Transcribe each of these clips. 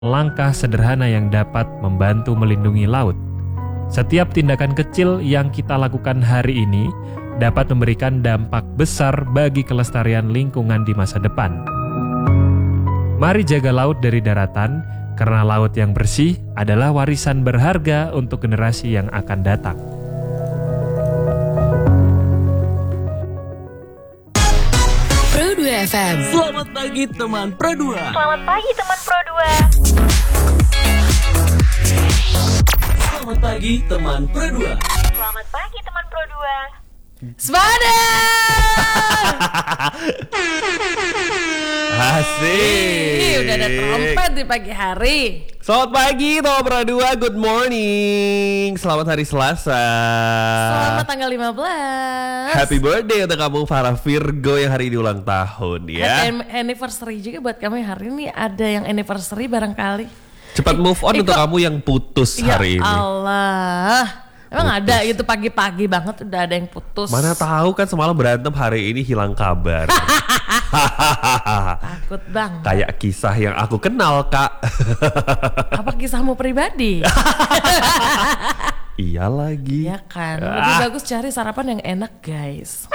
langkah sederhana yang dapat membantu melindungi laut. Setiap tindakan kecil yang kita lakukan hari ini dapat memberikan dampak besar bagi kelestarian lingkungan di masa depan. Mari jaga laut dari daratan, karena laut yang bersih adalah warisan berharga untuk generasi yang akan datang. Pro 2 FM. Selamat pagi teman Pro 2. Selamat pagi teman Pro 2. Selamat pagi teman Pro 2. Selamat pagi teman Pro 2. Sepada. Asik. Udah ada trompet di pagi hari. Selamat pagi teman Pro 2, good morning. Selamat hari Selasa. Selamat tanggal 15. Happy birthday untuk kamu para Virgo yang hari ini ulang tahun ya. Happy anniversary juga buat kamu yang hari ini. Ada yang anniversary barangkali. Cepat move on untuk kamu yang putus hari ini. Ya Allah. Emang putus. Ada gitu pagi-pagi banget udah ada yang putus. Mana tahu kan semalam berantem, hari ini hilang kabar. Takut bang. Kayak kisah yang aku kenal, Kak. Apa kisahmu pribadi? Iya lagi. Iya kan. Lebih bagus cari sarapan yang enak guys.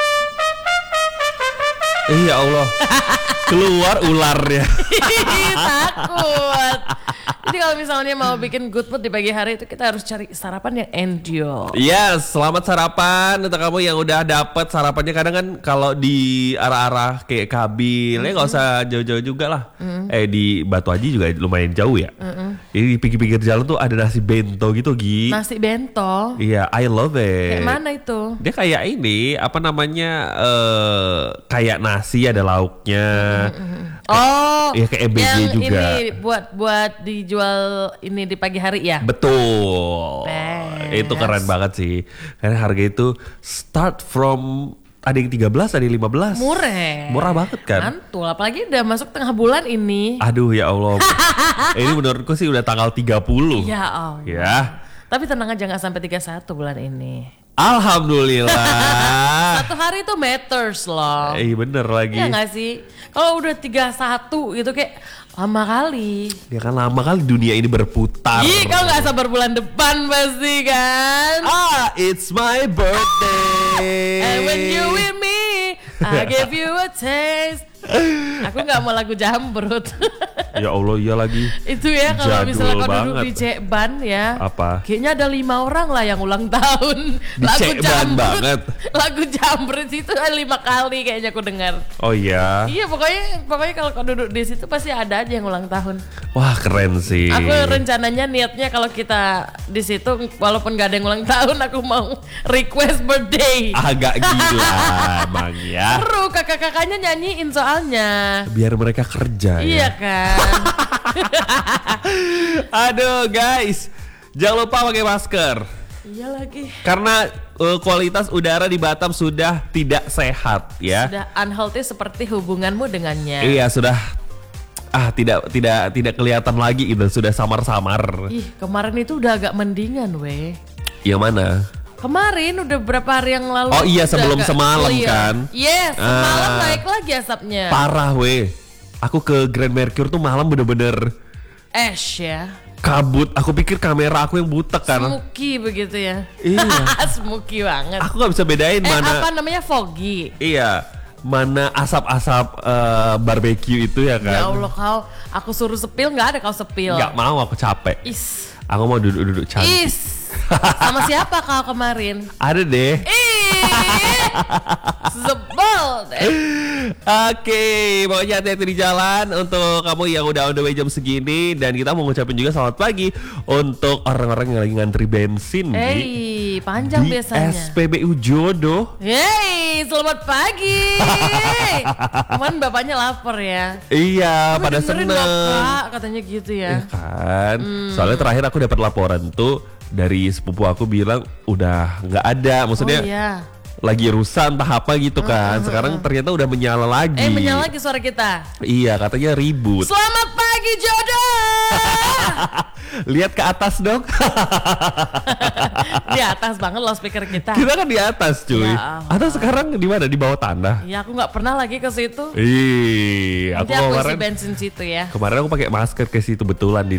Iya Allah. Keluar ularnya. Takut. Jadi kalau misalnya mau bikin good mood di pagi hari itu kita harus cari sarapan yang endure. Yes, selamat sarapan untuk kamu yang udah dapet sarapannya. Kadang kan kalau di arah-arah kayak Kabil, ya nggak usah jauh-jauh juga lah. Di Batu Haji juga lumayan jauh ya. Jadi di pinggir-pinggir jalan tuh ada nasi bento gitu, Gi. Nasi bento? Iya, I love it. Kayak mana itu? Dia kayak ini, apa namanya, kayak nasi ada lauknya. Oh, iya kayak MBG yang juga. Ini buat dijual ini di pagi hari ya? Betul. Best. Itu keren banget sih. Karena harga itu start from ada yang 13, ada yang 15. Murah banget kan? Mantul, apalagi udah masuk tengah bulan ini. Aduh ya Allah. Ini menurutku sih udah tanggal 30. Ya Allah. Ya. Tapi tenang aja gak sampai 31 bulan ini. Alhamdulillah. Satu hari itu matters loh. Bener lagi. Iya gak sih? Kalau udah 31 gitu kayak lama kali. Ya kan lama kali dunia ini berputar. Ih, kau gak sabar bulan depan pasti kan? It's my birthday. And when you with me, I give you a taste. Aku gak mau lagu Jambrut. Ya Allah, iya lagi. Itu ya kalau Jadul misalnya kau duduk banget. di Cekban ya. Apa? Kayaknya ada 5 orang lah yang ulang tahun. Di Cekban banget. Lagu Jambrut itu 5 kali kayaknya aku dengar. Oh iya. Iya pokoknya kalau kau duduk di situ pasti ada aja yang ulang tahun. Wah keren sih. Aku rencananya niatnya kalau kita di situ walaupun gak ada yang ulang tahun aku mau request birthday. Agak gila Bang ya. Seru kakak-kakaknya nyanyiin soalnya. Biar mereka kerja Iya ya. kan. Aduh guys, jangan lupa pakai masker. Iya lagi. Karena kualitas udara di Batam sudah tidak sehat ya. Sudah unhealthy seperti hubunganmu dengannya. Iya sudah tidak kelihatan lagi itu, sudah samar-samar. Ih, kemarin itu udah agak mendingan weh. Yang mana? Kemarin udah berapa hari yang lalu. Oh iya, udah sebelum agak semalam clear. kan? Yes, semalam naik lagi asapnya. Parah weh. Aku ke Grand Mercure tuh malam bener-bener Ash ya. kabut. Aku pikir kamera aku yang butek kan. Smoky begitu ya. Iya. Smoky banget. Aku gak bisa bedain mana. Apa namanya foggy. Iya. Mana asap-asap barbecue itu ya kan. Ya Allah aku suruh sepil nggak ada kau sepil. Gak mau, aku capek. Is. Aku mau duduk-duduk cantik. Sama siapa kau kemarin? Ada deh. Sebel deh. Oke, pokoknya hati-hati di jalan untuk kamu yang udah on the way jam segini. Dan kita mau ngucapin juga selamat pagi untuk orang-orang yang lagi ngantri bensin Panjang di biasanya. SPBU Jodoh. Selamat pagi. Cuman bapaknya lapar ya. Iya, Kamu pada dengerin seneng. Bapak, katanya gitu ya. Iya kan. Soalnya terakhir aku dapat laporan tuh dari sepupu aku bilang udah nggak ada. Maksudnya Oh iya. lagi rusak entah apa gitu kan. Sekarang ternyata udah menyala lagi. Menyala lagi suara kita. Iya, katanya ribut. Selamat pagi jodoh. Lihat ke atas dong. Di atas banget loudspeaker kita. Kita kan di atas cuy. Ya Allah. Atau sekarang di mana? Di bawah tanah. Ya aku nggak pernah lagi ke situ. Ih, Nanti aku isi kemarin bensin situ ya. kemarin aku pakai masker ke situ betulan di